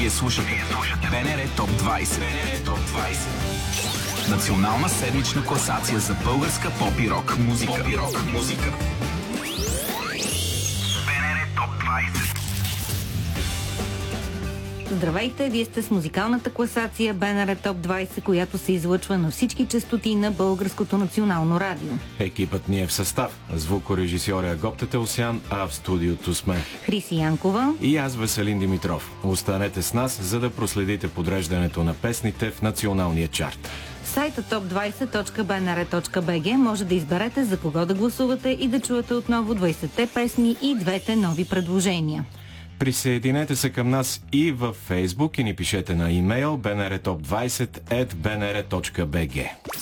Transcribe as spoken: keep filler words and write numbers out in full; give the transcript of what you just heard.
Вие слушате БНР Топ двайсет. Топ двайсет. Национална седмична класация за българска поп и рок музика. Поп и рок музика. БНР Топ двайсет. Здравейте, вие сте с музикалната класация БНР Топ двайсет, която се излъчва на всички честоти на Българското национално радио. Екипът ни е в състав. Звукорежисьор е Агоп Тетеосян, а в студиото сме Хриси Янкова и аз, Веселин Димитров. Останете с нас, за да проследите подреждането на песните в националния чарт. В сайта топ двайсет точка б н р точка б г може да изберете за кого да гласувате и да чуете отново двайсетте песни и двете нови предложения. Присъединете се към нас и във Фейсбук и ни пишете на имейл б н р топ двайсет ет б н р точка б г.